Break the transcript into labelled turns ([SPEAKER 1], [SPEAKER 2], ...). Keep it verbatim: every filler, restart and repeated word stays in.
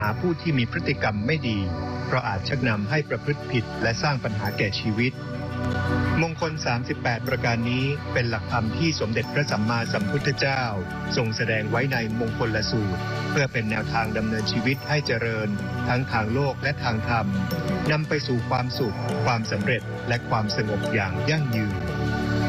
[SPEAKER 1] หาผู้ที่มีพฤติกรรมไม่ดีเพราะอาจชักนำให้ประพฤติผิดและสร้างปัญหาแก่ชีวิตมงคลสามสิบแปดประการนี้เป็นหลักธรรมที่สมเด็จพระสัมมาสัมพุทธเจ้าทรงแสดงไว้ในมงคลสูตรเพื่อเป็นแนวทางดำเนินชีวิตให้เจริญทั้งทางโลกและทางธรรมนำไปสู่ความสุขความสำเร็จและความสงบอย่างยั่งยืน